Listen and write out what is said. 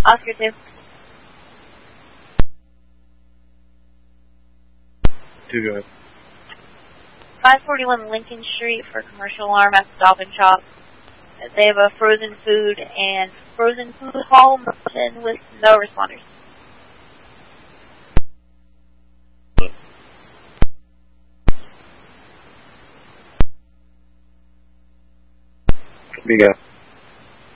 Oscar 2. 2, go ahead. 541 Lincoln Street for commercial alarm at Stop and Shop. They have a frozen food and frozen food hall with no responders. We got